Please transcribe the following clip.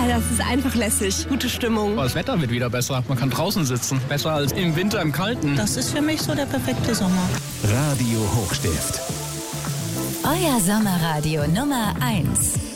das ist einfach lässig. Gute Stimmung. Das Wetter wird wieder besser. Man kann draußen sitzen. Besser als im Winter im Kalten. Das ist für mich so der perfekte Sommer. Radio Hochstift. Euer Sommerradio Nummer 1.